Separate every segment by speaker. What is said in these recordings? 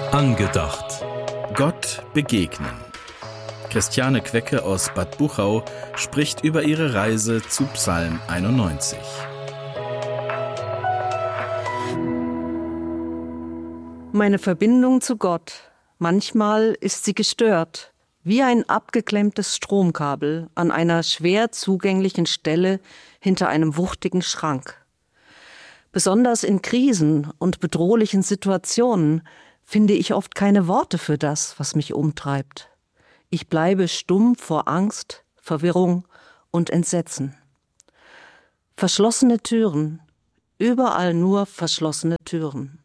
Speaker 1: Angedacht. Gott begegnen. Christiane Quecke aus Bad Buchau spricht über ihre Reise zu Psalm 91.
Speaker 2: Meine Verbindung zu Gott, manchmal ist sie gestört, wie ein abgeklemmtes Stromkabel an einer schwer zugänglichen Stelle hinter einem wuchtigen Schrank. Besonders in Krisen und bedrohlichen Situationen finde ich oft keine Worte für das, was mich umtreibt. Ich bleibe stumm vor Angst, Verwirrung und Entsetzen. Verschlossene Türen, überall nur verschlossene Türen.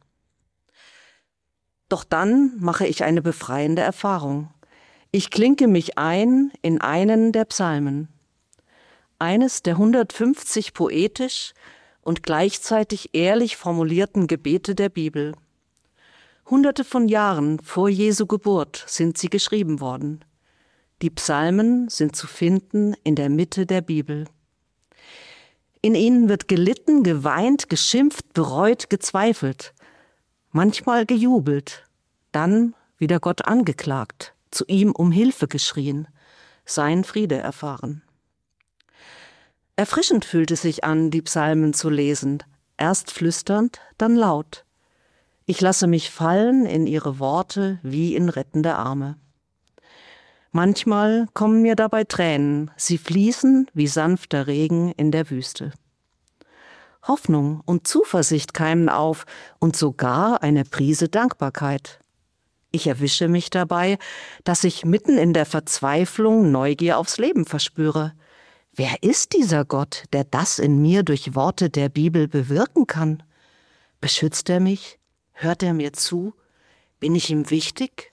Speaker 2: Doch dann mache ich eine befreiende Erfahrung. Ich klinke mich ein in einen der Psalmen. Eines der 150 poetisch und gleichzeitig ehrlich formulierten Gebete der Bibel. Hunderte von Jahren vor Jesu Geburt sind sie geschrieben worden. Die Psalmen sind zu finden in der Mitte der Bibel. In ihnen wird gelitten, geweint, geschimpft, bereut, gezweifelt, manchmal gejubelt, dann wieder Gott angeklagt, zu ihm um Hilfe geschrien, seinen Friede erfahren. Erfrischend fühlt es sich an, die Psalmen zu lesen, erst flüsternd, dann laut. Ich lasse mich fallen in ihre Worte wie in rettende Arme. Manchmal kommen mir dabei Tränen, sie fließen wie sanfter Regen in der Wüste. Hoffnung und Zuversicht keimen auf und sogar eine Prise Dankbarkeit. Ich erwische mich dabei, dass ich mitten in der Verzweiflung Neugier aufs Leben verspüre. Wer ist dieser Gott, der das in mir durch Worte der Bibel bewirken kann? Beschützt er mich? Hört er mir zu? Bin ich ihm wichtig?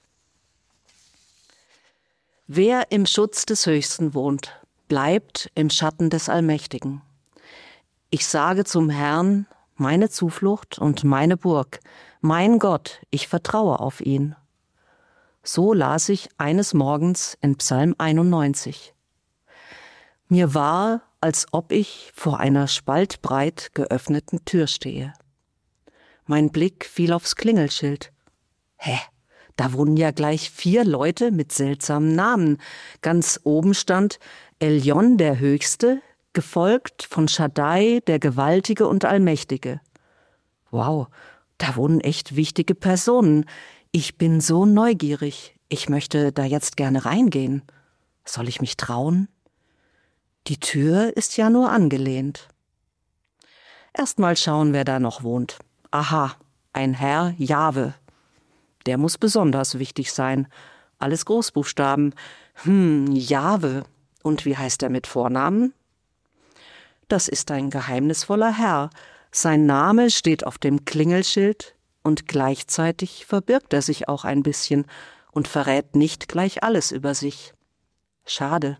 Speaker 2: Wer im Schutz des Höchsten wohnt, bleibt im Schatten des Allmächtigen. Ich sage zum Herrn, meine Zuflucht und meine Burg, mein Gott, ich vertraue auf ihn. So las ich eines Morgens in Psalm 91. Mir war, als ob ich vor einer spaltbreit geöffneten Tür stehe. Mein Blick fiel aufs Klingelschild. Da wohnen ja gleich 4 Leute mit seltsamen Namen. Ganz oben stand Elyon der Höchste, gefolgt von Shaddai, der Gewaltige und Allmächtige. Wow, da wohnen echt wichtige Personen. Ich bin so neugierig. Ich möchte da jetzt gerne reingehen. Soll ich mich trauen? Die Tür ist ja nur angelehnt. Erst mal schauen, wer da noch wohnt. Aha, ein Herr Jahwe. Der muss besonders wichtig sein. Alles Großbuchstaben. Jahwe. Und wie heißt er mit Vornamen? Das ist ein geheimnisvoller Herr. Sein Name steht auf dem Klingelschild und gleichzeitig verbirgt er sich auch ein bisschen und verrät nicht gleich alles über sich. Schade.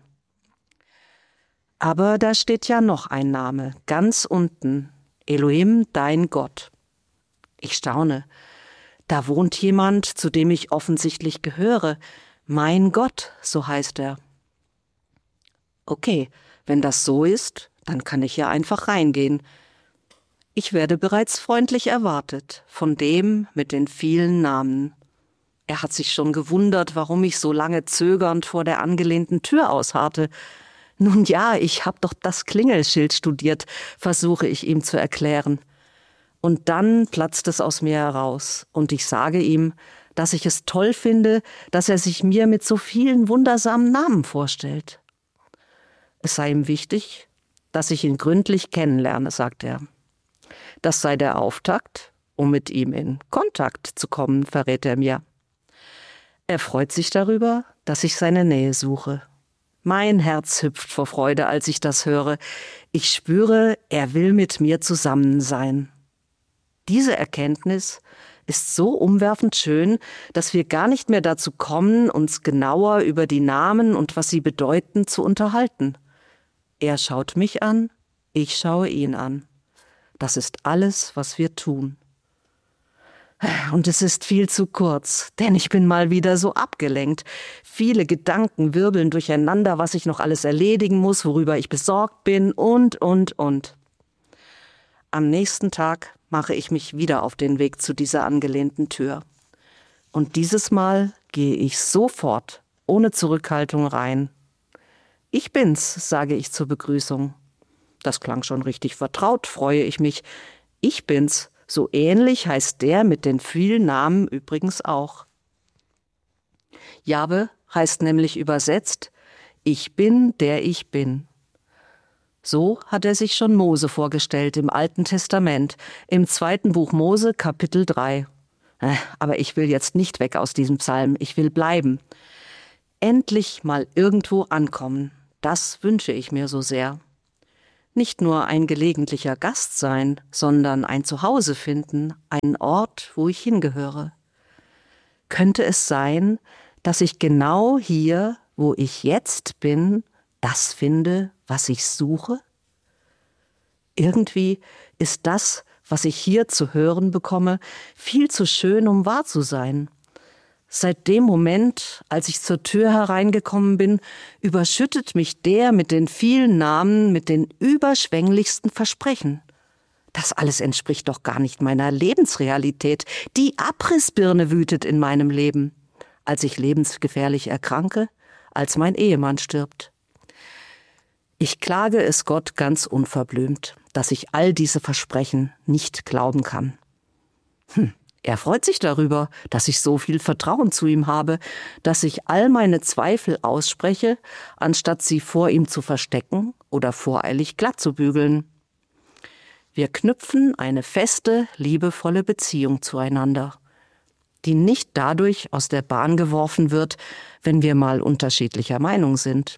Speaker 2: Aber da steht ja noch ein Name, ganz unten. Elohim, dein Gott. Ich staune. Da wohnt jemand, zu dem ich offensichtlich gehöre. Mein Gott, so heißt er. Okay, wenn das so ist, dann kann ich ja einfach reingehen. Ich werde bereits freundlich erwartet, von dem mit den vielen Namen. Er hat sich schon gewundert, warum ich so lange zögernd vor der angelehnten Tür ausharrte. Nun ja, ich habe doch das Klingelschild studiert, versuche ich ihm zu erklären. Und dann platzt es aus mir heraus und ich sage ihm, dass ich es toll finde, dass er sich mir mit so vielen wundersamen Namen vorstellt. Es sei ihm wichtig, dass ich ihn gründlich kennenlerne, sagt er. Das sei der Auftakt, um mit ihm in Kontakt zu kommen, verrät er mir. Er freut sich darüber, dass ich seine Nähe suche. Mein Herz hüpft vor Freude, als ich das höre. Ich spüre, er will mit mir zusammen sein. Diese Erkenntnis ist so umwerfend schön, dass wir gar nicht mehr dazu kommen, uns genauer über die Namen und was sie bedeuten zu unterhalten. Er schaut mich an, ich schaue ihn an. Das ist alles, was wir tun. Und es ist viel zu kurz, denn ich bin mal wieder so abgelenkt. Viele Gedanken wirbeln durcheinander, was ich noch alles erledigen muss, worüber ich besorgt bin und. Am nächsten Tag mache ich mich wieder auf den Weg zu dieser angelehnten Tür. Und dieses Mal gehe ich sofort, ohne Zurückhaltung rein. Ich bin's, sage ich zur Begrüßung. Das klang schon richtig vertraut, freue ich mich. Ich bin's, so ähnlich heißt der mit den vielen Namen übrigens auch. Jahwe heißt nämlich übersetzt, ich bin, der ich bin. So hat er sich schon Mose vorgestellt im Alten Testament, im 2. Buch Mose, Kapitel 3. Aber ich will jetzt nicht weg aus diesem Psalm, ich will bleiben. Endlich mal irgendwo ankommen, das wünsche ich mir so sehr. Nicht nur ein gelegentlicher Gast sein, sondern ein Zuhause finden, einen Ort, wo ich hingehöre. Könnte es sein, dass ich genau hier, wo ich jetzt bin, das finde, was ich suche? Irgendwie ist das, was ich hier zu hören bekomme, viel zu schön, um wahr zu sein. Seit dem Moment, als ich zur Tür hereingekommen bin, überschüttet mich der mit den vielen Namen, mit den überschwänglichsten Versprechen. Das alles entspricht doch gar nicht meiner Lebensrealität. Die Abrissbirne wütet in meinem Leben, als ich lebensgefährlich erkranke, als mein Ehemann stirbt. Ich klage es Gott ganz unverblümt, dass ich all diese Versprechen nicht glauben kann. Er freut sich darüber, dass ich so viel Vertrauen zu ihm habe, dass ich all meine Zweifel ausspreche, anstatt sie vor ihm zu verstecken oder voreilig glatt zu bügeln. Wir knüpfen eine feste, liebevolle Beziehung zueinander, die nicht dadurch aus der Bahn geworfen wird, wenn wir mal unterschiedlicher Meinung sind.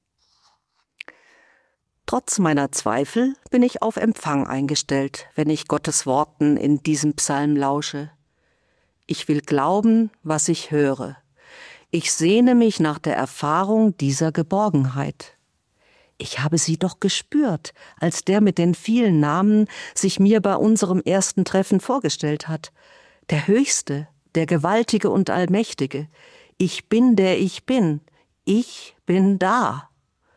Speaker 2: Trotz meiner Zweifel bin ich auf Empfang eingestellt, wenn ich Gottes Worten in diesem Psalm lausche. Ich will glauben, was ich höre. Ich sehne mich nach der Erfahrung dieser Geborgenheit. Ich habe sie doch gespürt, als der mit den vielen Namen sich mir bei unserem ersten Treffen vorgestellt hat. Der Höchste, der Gewaltige und Allmächtige. Ich bin, der ich bin. Ich bin da.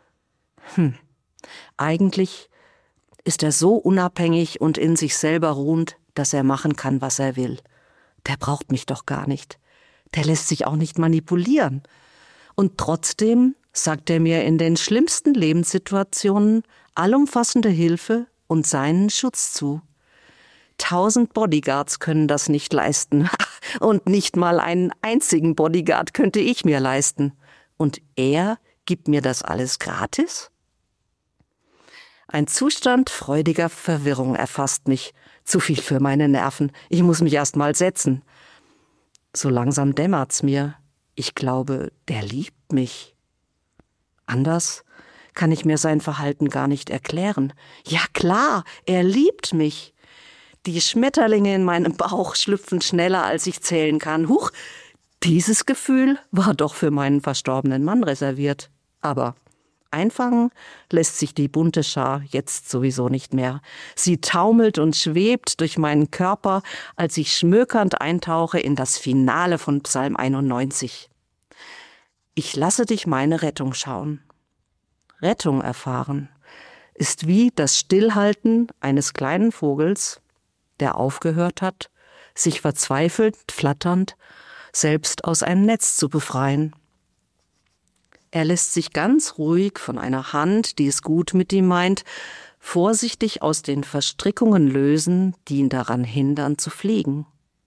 Speaker 2: Eigentlich ist er so unabhängig und in sich selber ruhend, dass er machen kann, was er will. Der braucht mich doch gar nicht. Der lässt sich auch nicht manipulieren. Und trotzdem sagt er mir in den schlimmsten Lebenssituationen allumfassende Hilfe und seinen Schutz zu. 1000 Bodyguards können das nicht leisten. Und nicht mal einen einzigen Bodyguard könnte ich mir leisten. Und er gibt mir das alles gratis? Ein Zustand freudiger Verwirrung erfasst mich. Zu viel für meine Nerven. Ich muss mich erst mal setzen. So langsam dämmert's mir. Ich glaube, der liebt mich. Anders kann ich mir sein Verhalten gar nicht erklären. Ja klar, er liebt mich. Die Schmetterlinge in meinem Bauch schlüpfen schneller, als ich zählen kann. Huch, dieses Gefühl war doch für meinen verstorbenen Mann reserviert. Aber einfangen lässt sich die bunte Schar jetzt sowieso nicht mehr. Sie taumelt und schwebt durch meinen Körper, als ich schmökernd eintauche in das Finale von Psalm 91. Ich lasse dich meine Rettung schauen. Rettung erfahren ist wie das Stillhalten eines kleinen Vogels, der aufgehört hat, sich verzweifelt, flatternd, selbst aus einem Netz zu befreien. Er lässt sich ganz ruhig von einer Hand, die es gut mit ihm meint, vorsichtig aus den Verstrickungen lösen, die ihn daran hindern zu fliegen.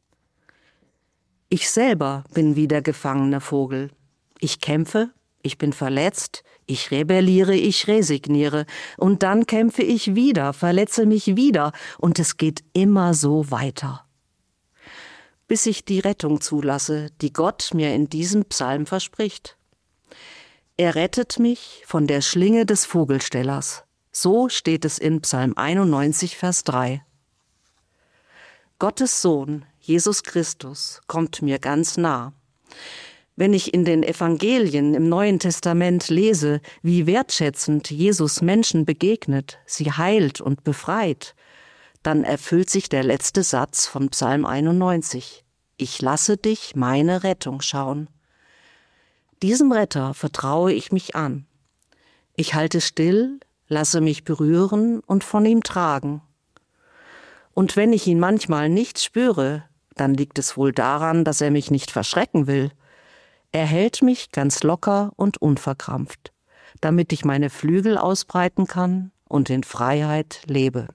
Speaker 2: Ich selber bin wie der gefangene Vogel. Ich kämpfe, ich bin verletzt, ich rebelliere, ich resigniere und dann kämpfe ich wieder, verletze mich wieder und es geht immer so weiter. Bis ich die Rettung zulasse, die Gott mir in diesem Psalm verspricht. Er rettet mich von der Schlinge des Vogelstellers. So steht es in Psalm 91, Vers 3. Gottes Sohn, Jesus Christus, kommt mir ganz nah. Wenn ich in den Evangelien im Neuen Testament lese, wie wertschätzend Jesus Menschen begegnet, sie heilt und befreit, dann erfüllt sich der letzte Satz von Psalm 91. Ich lasse dich meine Rettung schauen. Diesem Retter vertraue ich mich an. Ich halte still, lasse mich berühren und von ihm tragen. Und wenn ich ihn manchmal nicht spüre, dann liegt es wohl daran, dass er mich nicht verschrecken will. Er hält mich ganz locker und unverkrampft, damit ich meine Flügel ausbreiten kann und in Freiheit lebe.